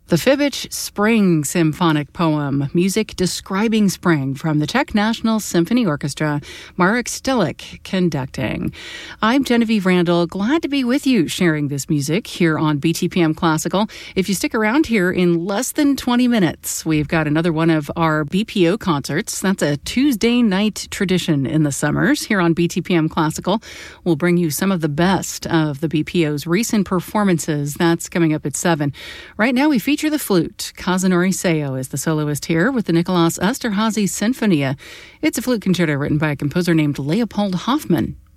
The Fibbage Spring Symphonic Poem, music describing spring from the Czech National Symphony Orchestra, Marek Stelic conducting. I'm Genevieve Randall, glad to be with you sharing this music here on BTPM Classical. If you stick around here in less than 20 minutes, we've got another one of our BPO concerts. That's a Tuesday night tradition in the summers here on BTPM Classical. We'll bring you some of the best of the BPO's recent performances. That's coming up at 7. Right now we feature the flute. Kazunori Seo is the soloist here with the Nicholas Esterhazy Sinfonia. It's a flute concerto written by a composer named Leopold Hoffmann.